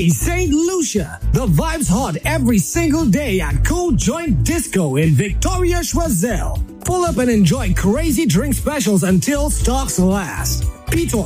Hey, St. Lucia! The vibe's hot every single day at Cool Joint Disco in Victoria, Choiseul. Pull up and enjoy crazy drink specials until stocks last. Pito